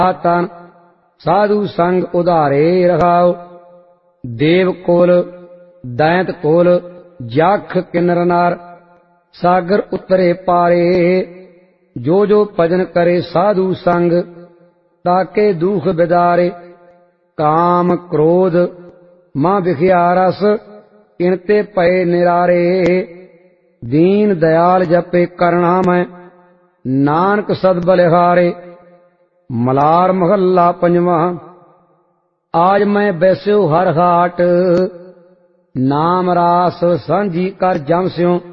तन साधु संग उधारे रखाओ। देव कोल दैंत कोल जाख किन्नर नार सागर उतरे पारे। जो जो भजन करे साधु संग ताके दुख बिदारे। काम क्रोध मां विखिया रस इनते पए निरारे। दीन दयाल जपे करना मैं नानक सद बलिहारे। मलार महला पंजवा। आज मैं बैस्यो हर हाट नाम रास सांझी कर जम स्यों।